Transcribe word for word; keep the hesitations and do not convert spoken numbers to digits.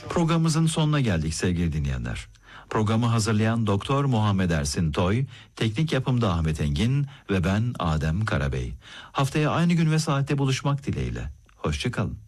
Programımızın sonuna geldik sevgili dinleyenler. Programı hazırlayan Doktor Muhammed Ersin Toy, teknik yapımda Ahmet Engin ve ben Adem Karabey. Haftaya aynı gün ve saatte buluşmak dileğiyle. Hoşça kalın.